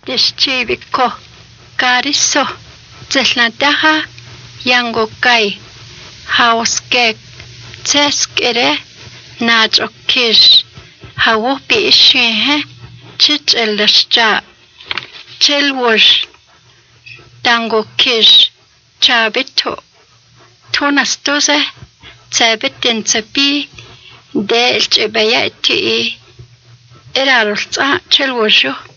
Deschiviko Kariso Zelnadaha Yangokai Hauskek Teskere Najokish Hawopi Ishihe Chich Elasha Chelwash Dangokish Chabito Tonastoze Tabitin Tabi Delch Bayati Eralsa Chelwasho